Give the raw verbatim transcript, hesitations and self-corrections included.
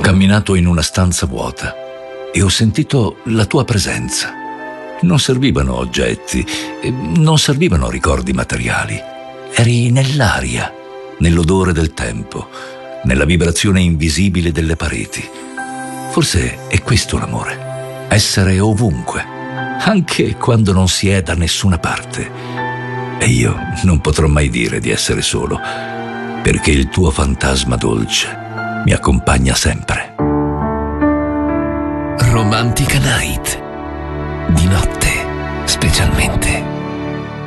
camminato in una stanza vuota e ho sentito la tua presenza. Non servivano oggetti, non servivano ricordi materiali. Eri nell'aria, nell'odore del tempo, nella vibrazione invisibile delle pareti. Forse è questo l'amore, essere ovunque, anche quando non si è da nessuna parte. E io non potrò mai dire di essere solo, perché il tuo fantasma dolce mi accompagna sempre. Romantica Night. Di notte, specialmente.